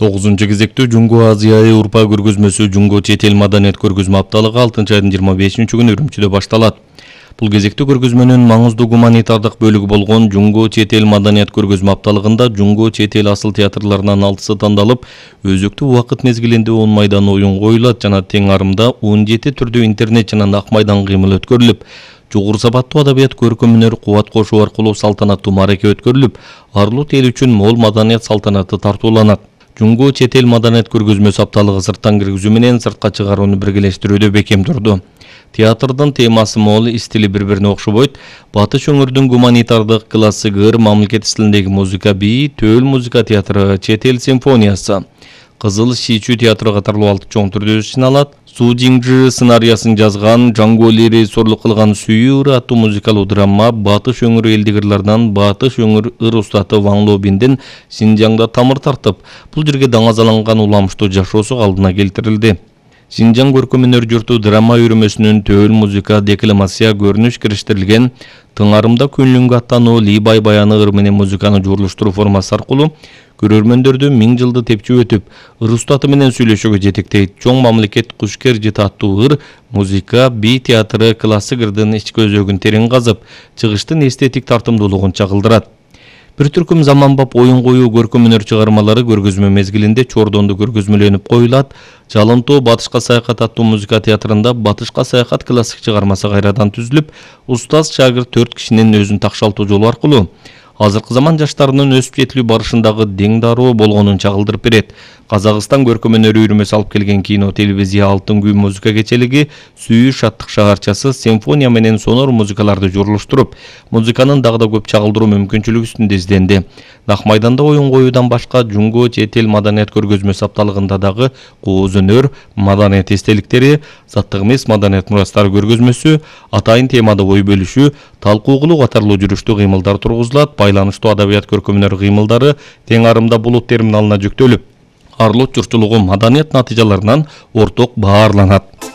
9-njy кезекте Жуңго Азия Европа көргөзмөсү Жуңго чет эл маданият көргөзмө апталыгы 6-айдын 25-күнү Үрүмчүдө башталат. Бул кезекте көргөзмөнүн маңыздуу гуманитардык бөлүгү болгон Жуңго чет эл маданият көргөзмө апталыгында Жуңго чет эл асыл театрларынан 6сы тандалып, өзөктүү убакыт мезгилинде 10 майдан оюн коюлат жана тең арымда 17 түрдүү интернет жана ак майдан кыймыл өткөрүлүп, жогору сапаттуу адабият көркөмүнөр кубат кошуу аркылуу салтанаттуу маареке өткөрүлүп, арлут эл үчүн мол маданият салтанаты тартууланат. Жуңго чет эл маданият көргөзмөсү апталыгы сырттан киргизүү менен сыртка чыгарууну биргелештирүүдө бекем турду. Театрдын темасы мол, стили бири-бирине окшобойт. Батыш өңүрдүн гуманитардык классик ыр мамлекет стилиндеги музыка бии, төл музыка театры, чет эл симфониясы, Кызыл Шичүү театры катарлуу 6 чоң түрдө сыналат. Су Жиңжи сценариясын жазган, Жаңголи режиссерлук кылган Сүйүү ыры аттуу музыкалуу драма Батыш өңүрү элдигирлеринен Батыш өңүр ыр устаты Ваң Лобиндин Синжаңда тамыр тартып, бул жерге даңазаланган уламыштуу жашоосу калдына келтирилди. Синжаң көркөмүнөр журту драма үйрөмөсүнүн төл музыка декламация көрүнүш кириштирилген, тыңарымда күнлүнгө аттануу Либай баяны ыр менен музыканы журлуштуруу формасы аркылуу көрөрмөндөрдү 1000 жылды тепчип өтүп, ыр устаты менен сүйлөшүүгө жетектейт. Чоң мамлекет кушкер жыты аттуу ыр, музыка, бий театры классик ырдын ички өзөгүн терең казып, чыгыштын эстетик тартымдуулугун чагылдырат. Бир түркүм заманбап оюн коюу көркөмүнөр чыгармалары көргөзмө мезгилинде Чордондо көргөзмөлөнүп коюлат. Жалынтоо Батышка саякат аттуу музыка театрында Батышка саякат классик чыгармасы кайрадан түзүлүп, устаз шагырт 4 кишинин өзүн такшалтуу жолу аркылуу азыркы заман жаштарынын өсүп жетилүү барышындагы дең дароо болгонун чагылдырып берет. Казакстан көркөмүнөр үйрөмөсү алып келген кино, телевизия, Алтын күй музыка кечелиги, Сүйүү шаттык шагарчасы симфония менен сонор музыкаларды журлуштуруп, музыканын дагы да көп чагылдыруу мүмкүнчүлүгү үстүндө изденди. Нак майданда оюн коюудан башка Жуңго чет эл маданият көргөзмөсү апталыгында дагы кооз өнөр, маданият эстеликтери, заттык эмес маданият мурастары көргөзмөсү, атайын темада ой бөлүшүү, талкуу кылуу катарлуу жүрүштүү кыймылдар тургузулат. Байланыштуу адабият көркөмүнөр кыймылдары тең арымда булут терминалына жүктөлүп, арлут журтчулугу маданият натыйжаларынан орток баарланат.